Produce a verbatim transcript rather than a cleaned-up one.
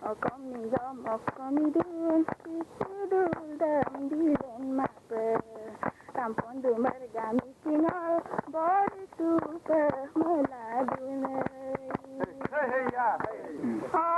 Kami jam kami dun dul dam dilen mapre tampon du margami singal body super maladune. Hey, hey, yeah.